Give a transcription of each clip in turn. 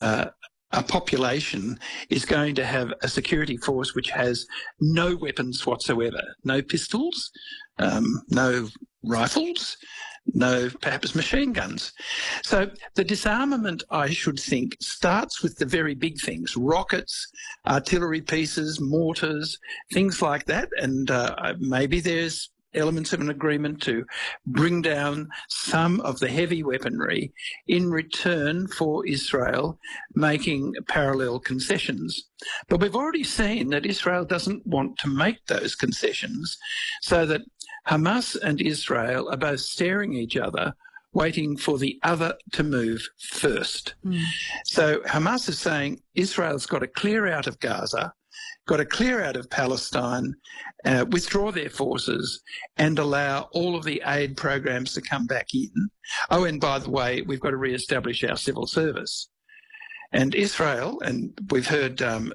a population is going to have a security force which has no weapons whatsoever, no pistols, no rifles, no perhaps machine guns. So the disarmament, I should think, starts with the very big things: rockets, artillery pieces, mortars, things like that. And maybe there's elements of an agreement to bring down some of the heavy weaponry in return for Israel making parallel concessions. But we've already seen that Israel doesn't want to make those concessions, so that Hamas and Israel are both staring at each other, waiting for the other to move first. So Hamas is saying Israel's got to clear out of Gaza, got to clear out of Palestine, withdraw their forces, and allow all of the aid programs to come back in. Oh, and by the way, we've got to re-establish our civil service. And Israel, and we've heard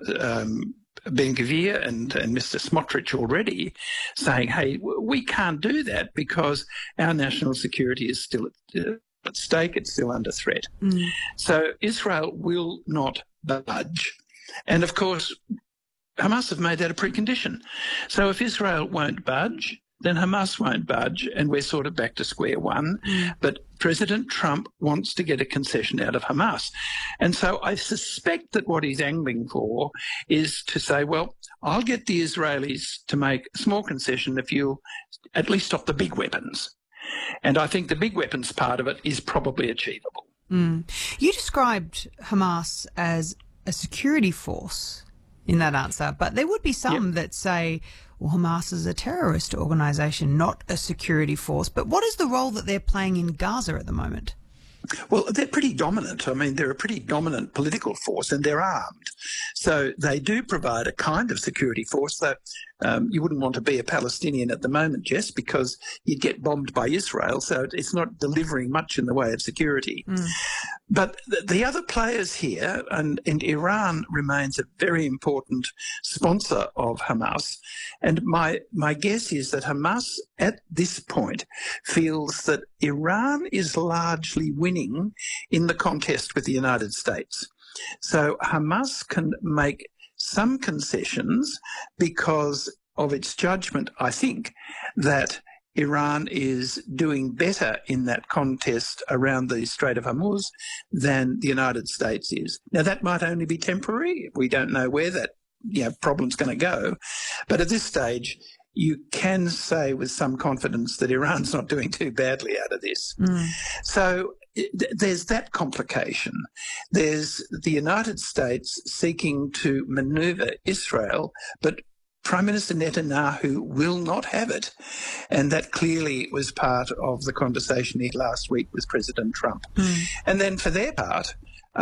Ben-Gvir and Mr. Smotrich already saying, hey, we can't do that because our national security is still at stake, it's still under threat. So Israel will not budge. And of course, Hamas have made that a precondition. So if Israel won't budge, then Hamas won't budge, and we're sort of back to square one. But President Trump wants to get a concession out of Hamas. And so I suspect that what he's angling for is to say, well, I'll get the Israelis to make a small concession if you'll at least stop the big weapons. And I think the big weapons part of it is probably achievable. You described Hamas as a security force in that answer, but there would be some that say, well, Hamas is a terrorist organisation, not a security force. But what is the role that they're playing in Gaza at the moment? Well, they're pretty dominant. I mean, they're a pretty dominant political force, and they're armed. So they do provide a kind of security force that you wouldn't want to be a Palestinian at the moment, Jess, because you'd get bombed by Israel. So it's not delivering much in the way of security. But the other players here, and Iran remains a very important sponsor of Hamas. And my guess is that Hamas at this point feels that Iran is largely winning in the contest with the United States. So Hamas can make some concessions because of its judgment, I think, that Iran is doing better in that contest around the Strait of Hormuz than the United States is. Now, that might only be temporary. We don't know where that problem's going to go. But at this stage, you can say with some confidence that Iran's not doing too badly out of this. So there's that complication. There's the United States seeking to maneuver Israel, but Prime Minister Netanyahu will not have it. And that clearly was part of the conversation he had last week with President Trump. And then for their part,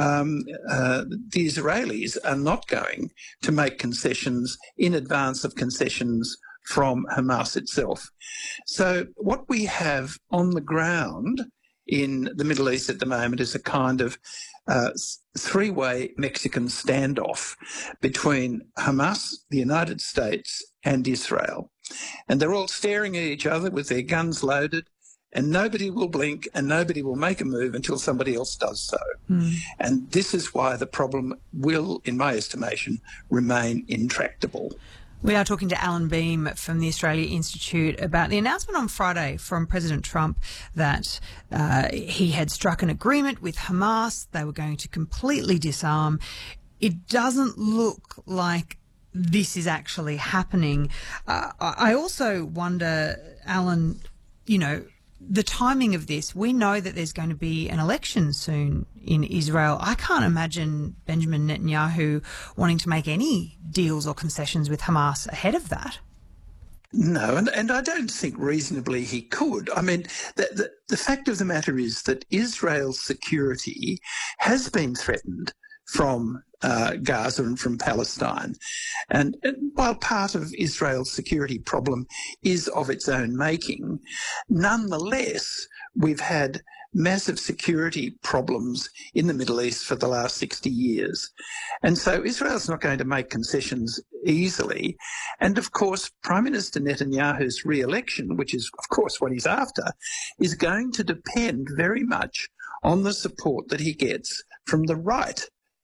the Israelis are not going to make concessions in advance of concessions from Hamas itself. So what we have on the ground in the Middle East at the moment is a kind of three-way Mexican standoff between Hamas, the United States and Israel. And they're all staring at each other with their guns loaded, and nobody will blink and nobody will make a move until somebody else does so. And this is why the problem will, in my estimation, remain intractable. We are talking to Alan Beam from the Australia Institute about the announcement on Friday from President Trump that he had struck an agreement with Hamas. They were going to completely disarm. It doesn't look like this is actually happening. I also wonder, Alan, the timing of this. We know that there's going to be an election soon in Israel. I can't imagine Benjamin Netanyahu wanting to make any deals or concessions with Hamas ahead of that. No, and I don't think reasonably he could. I mean, the fact of the matter is that Israel's security has been threatened from Gaza and from Palestine. And while part of Israel's security problem is of its own making, nonetheless, we've had massive security problems in the Middle East for the last 60 years. And so Israel's not going to make concessions easily. And of course, Prime Minister Netanyahu's re-election, which is of course what he's after, is going to depend very much on the support that he gets from the right.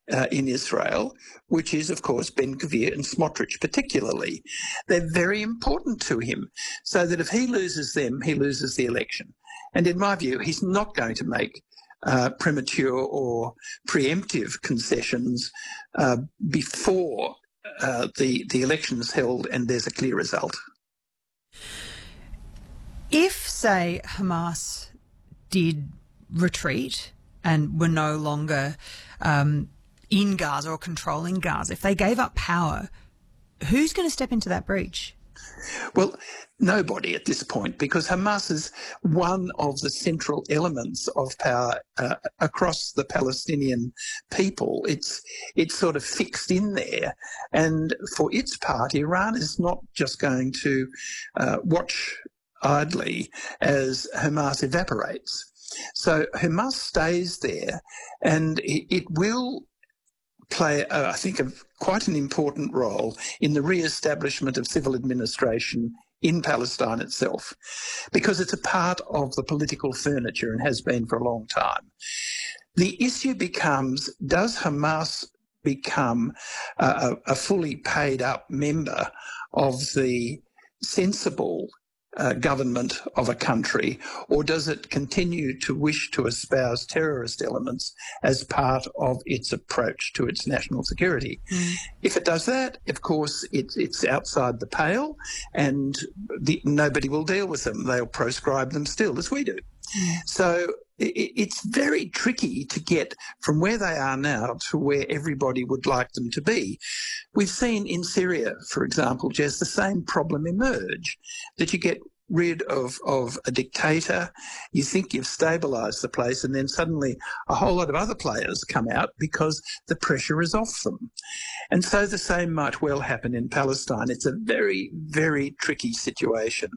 in Israel, which is, of course, Ben-Gvir and Smotrich particularly. They're very important to him, so that if he loses them, he loses the election. And in my view, he's not going to make premature or preemptive concessions before the election is held and there's a clear result. If, say, Hamas did retreat and were no longer in Gaza or controlling Gaza, if they gave up power, who's going to step into that breach? Well, nobody at this point, because Hamas is one of the central elements of power across the Palestinian people. It's sort of fixed in there. And for its part, Iran is not just going to watch idly as Hamas evaporates. So Hamas stays there, and it will play, I think, quite an important role in the re-establishment of civil administration in Palestine itself, because it's a part of the political furniture and has been for a long time. The issue becomes, does Hamas become a fully paid up member of the sensible government of a country, or does it continue to wish to espouse terrorist elements as part of its approach to its national security? If it does that, of course, it's outside the pale, and nobody will deal with them. They'll proscribe them still, as we do. So it's very tricky to get from where they are now to where everybody would like them to be. We've seen in Syria, for example, just the same problem emerge, that you get rid of a dictator, you think you've stabilised the place, and then suddenly a whole lot of other players come out because the pressure is off them. And so the same might well happen in Palestine. It's a very, very tricky situation.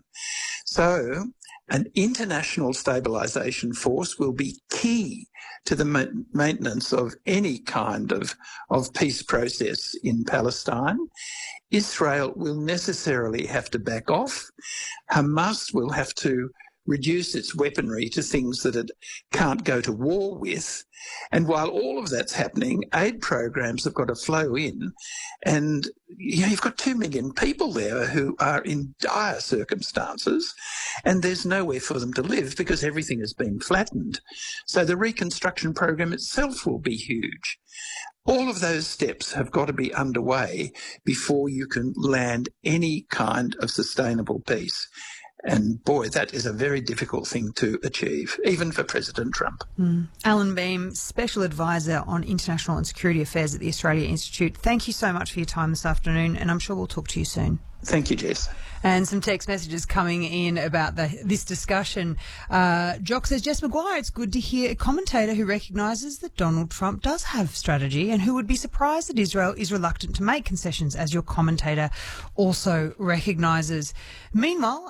So an international stabilisation force will be key to the maintenance of any kind of peace process in Palestine. Israel will necessarily have to back off. Hamas will have to reduce its weaponry to things that it can't go to war with. And while all of that's happening, aid programs have got to flow in. And you've got 2 million people there who are in dire circumstances, and there's nowhere for them to live because everything has been flattened. So the reconstruction program itself will be huge. All of those steps have got to be underway before you can land any kind of sustainable peace. And boy, that is a very difficult thing to achieve, even for President Trump. Alan Beam, Special Advisor on International and Security Affairs at the Australia Institute. Thank you so much for your time this afternoon, and I'm sure we'll talk to you soon. Thank you, Jess. And some text messages coming in about this discussion. Jock says, Jess Maguire, it's good to hear a commentator who recognises that Donald Trump does have strategy and who would be surprised that Israel is reluctant to make concessions, as your commentator also recognises. Meanwhile,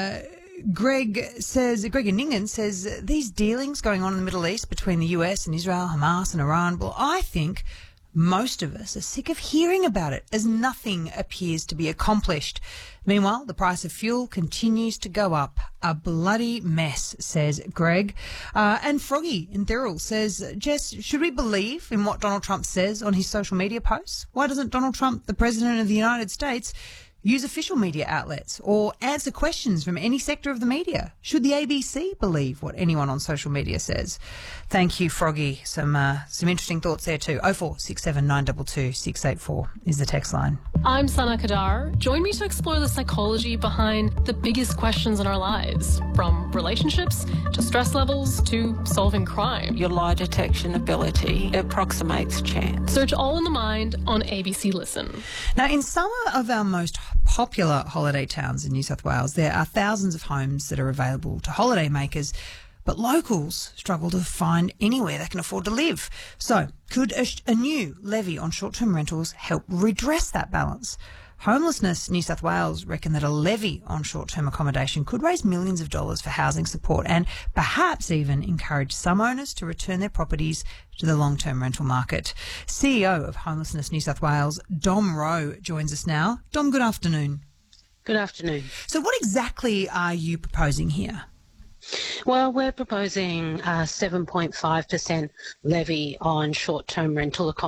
Greg Ningen says, these dealings going on in the Middle East between the US and Israel, Hamas and Iran, well, I think most of us are sick of hearing about it as nothing appears to be accomplished. Meanwhile, the price of fuel continues to go up. A bloody mess, says Greg. And Froggy in Thirl says, Jess, should we believe in what Donald Trump says on his social media posts? Why doesn't Donald Trump, the President of the United States, use official media outlets or answer questions from any sector of the media? Should the ABC believe what anyone on social media says? Thank you, Froggy. Some interesting thoughts there too. 0467 922 684 is the text line. I'm Sana Kadar. Join me to explore the psychology behind the biggest questions in our lives, from relationships to stress levels to solving crime. Your lie detection ability approximates chance. Search All in the Mind on ABC Listen. Now, in some of our most popular holiday towns in New South Wales, there are thousands of homes that are available to holiday makers, but locals struggle to find anywhere they can afford to live. So, could a new levy on short-term rentals help redress that balance? Homelessness New South Wales reckon that a levy on short-term accommodation could raise millions of dollars for housing support and perhaps even encourage some owners to return their properties to the long-term rental market. CEO of Homelessness New South Wales, Dom Rowe, joins us now. Dom, good afternoon. Good afternoon. So what exactly are you proposing here? Well, we're proposing a 7.5% levy on short-term rental accommodation.